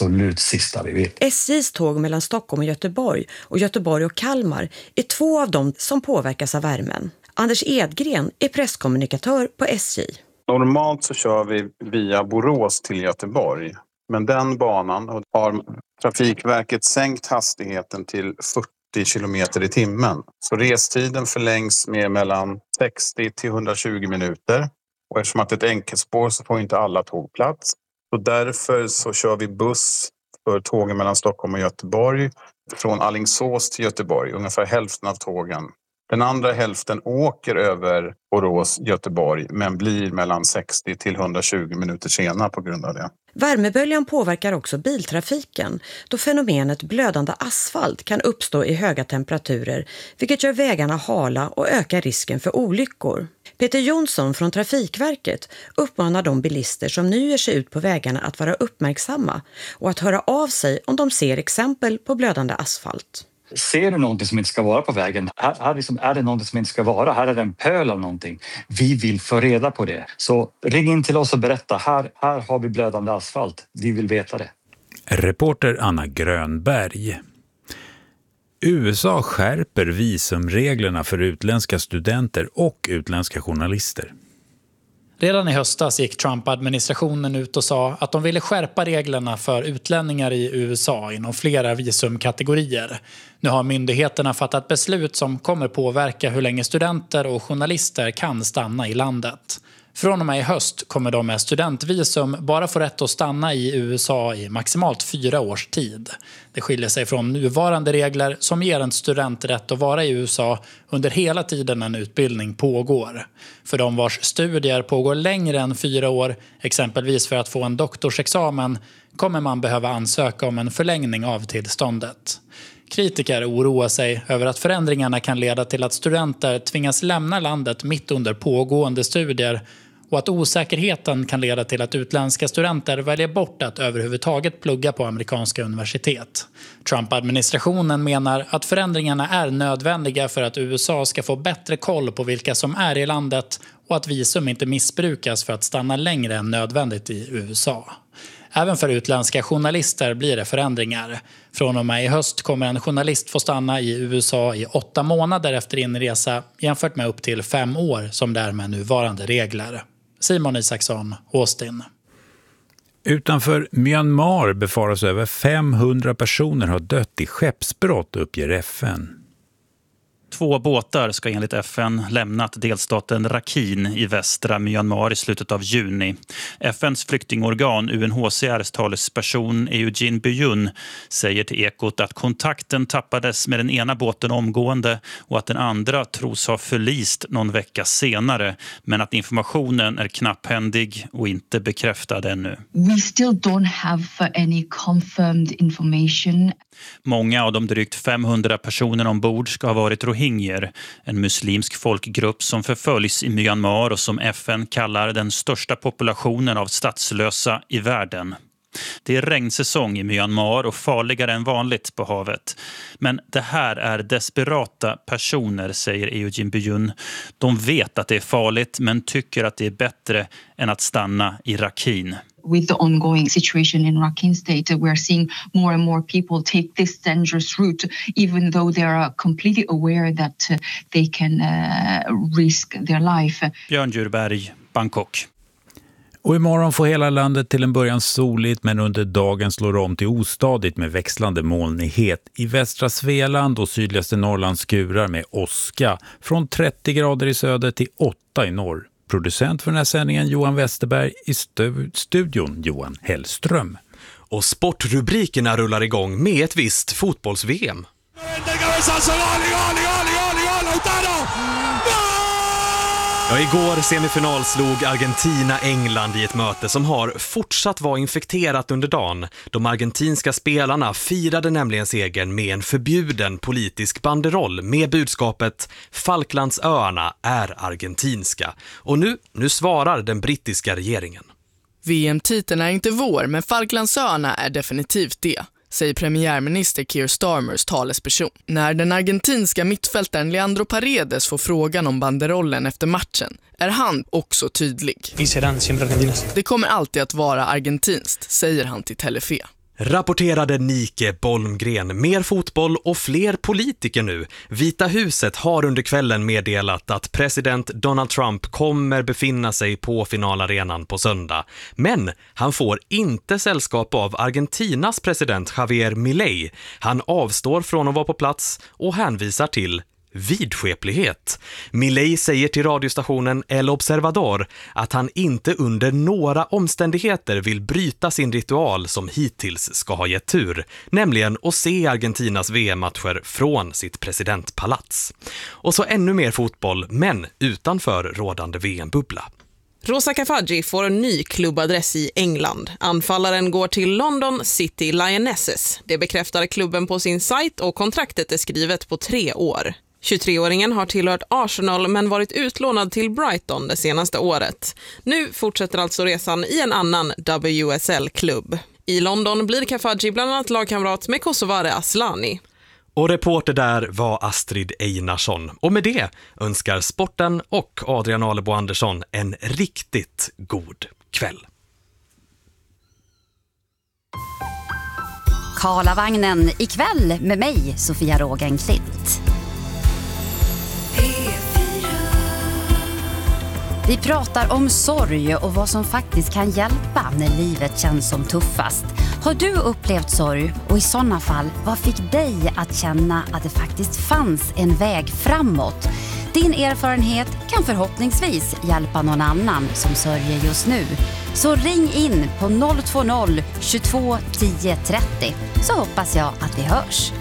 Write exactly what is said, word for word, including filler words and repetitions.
absolut sista vi vet. S J:s tåg mellan Stockholm och Göteborg och Göteborg och Kalmar är två av dem som påverkas av värmen. Anders Edgren är presskommunikatör på S J. Normalt så kör vi via Borås till Göteborg. Men den banan har Trafikverket sänkt hastigheten till fyrtio kilometer i timmen. Så restiden förlängs med mellan sextio till hundratjugo minuter. Och eftersom att det är ett enkelspår så får inte alla tåg plats. Och därför så kör vi buss för tågen mellan Stockholm och Göteborg. Från Alingsås till Göteborg, ungefär hälften av tågen. Den andra hälften åker över Borås-Göteborg men blir mellan sextio till hundratjugo minuter senare på grund av det. Värmeböljan påverkar också biltrafiken då fenomenet blödande asfalt kan uppstå i höga temperaturer vilket gör vägarna hala och ökar risken för olyckor. Peter Jonsson från Trafikverket uppmanar de bilister som nu ger sig ut på vägarna att vara uppmärksamma och att höra av sig om de ser exempel på blödande asfalt. Ser du någonting som inte ska vara på vägen? Här, här liksom, är det någonting som inte ska vara? Här är det en pöl av någonting. Vi vill få reda på det. Så ring in till oss och berätta. Här, här har vi blödande asfalt. Vi vill veta det. Reporter Anna Grönberg. U S A skärper visumreglerna för utländska studenter och utländska journalister. Redan i höstas gick Trump-administrationen ut och sa att de ville skärpa reglerna för utlänningar i U S A inom flera visumkategorier. Nu har myndigheterna fattat beslut som kommer påverka hur länge studenter och journalister kan stanna i landet. Från och med i höst kommer de med studentvisum bara få rätt att stanna i U S A i maximalt fyra års tid. Det skiljer sig från nuvarande regler som ger en student rätt att vara i U S A under hela tiden en utbildning pågår. För de vars studier pågår längre än fyra år, exempelvis för att få en doktorsexamen, kommer man behöva ansöka om en förlängning av tillståndet. Kritiker oroar sig över att förändringarna kan leda till att studenter tvingas lämna landet mitt under pågående studier och att osäkerheten kan leda till att utländska studenter väljer bort att överhuvudtaget plugga på amerikanska universitet. Trump-administrationen menar att förändringarna är nödvändiga för att U S A ska få bättre koll på vilka som är i landet och att visum inte missbrukas för att stanna längre än nödvändigt i U S A. Även för utländska journalister blir det förändringar. Från och med i höst kommer en journalist få stanna i U S A i åtta månader efter inresa jämfört med upp till fem år som det är med nuvarande regler. Simon Isaksson, Austin. Utanför Myanmar befaras över femhundra personer ha dött i skeppsbrott, uppger F N. Två båtar ska enligt F N lämnat delstaten Rakhine i västra Myanmar i slutet av juni. F N:s flyktingorgan U N H C R:s talesperson Eugene Byun säger till Ekot att kontakten tappades med den ena båten omgående och att den andra tros ha förlist någon vecka senare, men att informationen är knapphändig och inte bekräftad ännu. We still don't have any confirmed information. Många av de drygt femhundra personer ombord ska ha varit rohingyer, en muslimsk folkgrupp som förföljs i Myanmar och som F N kallar den största populationen av statslösa i världen. Det är regnsäsong i Myanmar och farligare än vanligt på havet. Men det här är desperata personer, säger Eugene Byun. De vet att det är farligt men tycker att det är bättre än att stanna i Rakhine. With the ongoing situation in Rakhine State, we're seeing more and more people take this dangerous route, even though they are completely aware that uh, they can uh, risk their life. Björn Djurberg, Bangkok. Och imorgon får hela landet till en början soligt, men under dagen slår om till ostadigt med växlande molnighet. I västra Svealand och sydligaste Norrland skurar med åska från trettio grader i söder till åtta i norr. Producent för den här sändningen Johan Westerberg, i stu- studion Johan Hellström. Och sportrubrikerna rullar igång med ett visst fotbolls-V M. Ja, igår semifinal slog Argentina England i ett möte som har fortsatt vara infekterat under dagen. De argentinska spelarna firade nämligen segern med en förbjuden politisk banderoll med budskapet Falklandsöarna är argentinska. Och nu, nu svarar den brittiska regeringen. V M-titeln är inte vår, men Falklandsöarna är definitivt det, säger premiärminister Keir Starmers talesperson. När den argentinska mittfältaren Leandro Paredes får frågan om banderollen efter matchen är han också tydlig. Det kommer alltid att vara argentinskt, säger han till Telefe. Rapporterade Nike Bolmgren. Mer fotboll och fler politiker nu. Vita huset har under kvällen meddelat att president Donald Trump kommer befinna sig på finalarenan på söndag. Men han får inte sällskap av Argentinas president Javier Milei. Han avstår från att vara på plats och hänvisar till vidskeplighet. Milei säger till radiostationen El Observador att han inte under några omständigheter vill bryta sin ritual som hittills ska ha gett tur, nämligen att se Argentinas V M-matcher från sitt presidentpalats. Och så ännu mer fotboll, men utanför rådande V M-bubbla. Rosa Kafaji får en ny klubbadress i England. Anfallaren går till London City Lionesses. Det bekräftade klubben på sin sajt och kontraktet är skrivet på tre år. tjugotreåringen har tillhört Arsenal men varit utlånad till Brighton det senaste året. Nu fortsätter alltså resan i en annan W S L-klubb. I London blir Kafaji bland annat lagkamrat med Kosovare Aslani. Och reporter där var Astrid Einarsson. Och med det önskar sporten och Adrian Alebo Andersson en riktigt god kväll. Karlavagnen ikväll med mig, Sofia Rågenklint. Vi pratar om sorg och vad som faktiskt kan hjälpa när livet känns som tuffast. Har du upplevt sorg och i sådana fall, vad fick dig att känna att det faktiskt fanns en väg framåt? Din erfarenhet kan förhoppningsvis hjälpa någon annan som sörjer just nu. Så ring in på noll två noll tjugotvå tio trettio så hoppas jag att vi hörs.